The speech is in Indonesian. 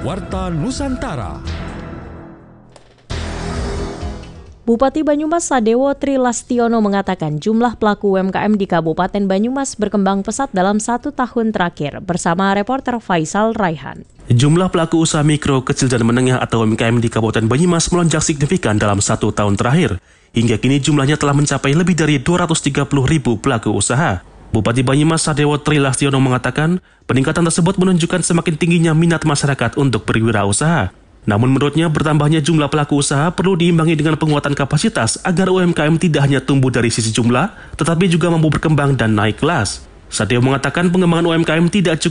Warta Nusantara. Bupati Banyumas Sadewo Trilastiono mengatakan jumlah pelaku UMKM di Kabupaten Banyumas berkembang pesat dalam 1 tahun terakhir bersama reporter Faisal Raihan. Jumlah pelaku usaha mikro, kecil dan menengah atau UMKM di Kabupaten Banyumas melonjak signifikan dalam 1 tahun terakhir. Hingga kini jumlahnya telah mencapai lebih dari 230.000 pelaku usaha. Bupati Banyumas Sadewo Trilastiono mengatakan peningkatan tersebut menunjukkan semakin tingginya minat masyarakat untuk berwirausaha. Namun menurutnya bertambahnya jumlah pelaku usaha perlu diimbangi dengan penguatan kapasitas agar UMKM tidak hanya tumbuh dari sisi jumlah, tetapi juga mampu berkembang dan naik kelas. Sadewo mengatakan pengembangan UMKM tidak cukup